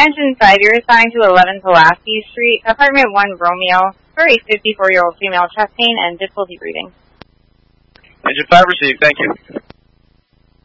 Attention 5, you're assigned to 11 Pulaski Street, apartment 1 Romeo, for a 54-year-old female chest pain and difficulty breathing. Engine 5 received, thank you.